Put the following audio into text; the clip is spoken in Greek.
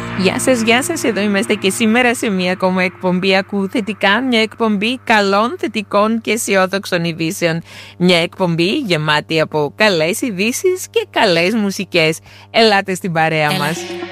Γεια σας, εδώ είμαστε και σήμερα σε μια ακόμα εκπομπή Ακού Θετικά, μια εκπομπή καλών, θετικών και αισιόδοξων ειδήσεων. Μια εκπομπή γεμάτη από καλές ειδήσεις και καλές μουσικές. Ελάτε στην παρέα μας.